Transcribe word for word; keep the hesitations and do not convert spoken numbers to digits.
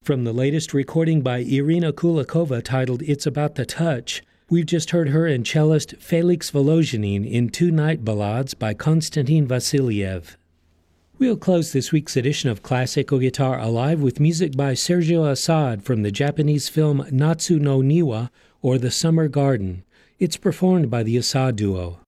From the latest recording by Irina Kulikova titled It's About the Touch, we've just heard her and cellist Felix Volozhinin in Two Night Ballades by Konstantin Vassiliev. We'll close this week's edition of Classical Guitar Alive with music by Sergio Assad from the Japanese film Natsu no Niwa, or The Summer Garden. It's performed by the Assad Duo.